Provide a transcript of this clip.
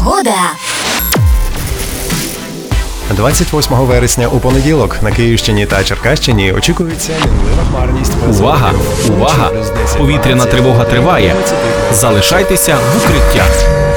Погода. 28 вересня у понеділок на Київщині та Черкащині очікується мінлива хмарність. Увага! Увага! Повітряна тривога триває. Залишайтеся в укриттях.